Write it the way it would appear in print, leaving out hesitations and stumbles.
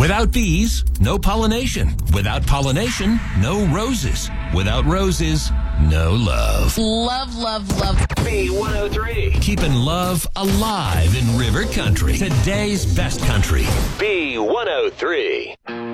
Without bees, no pollination. Without pollination, no roses. Without roses, no love. Love, love, love. B103. Keeping love alive in River Country. Today's best country. B103.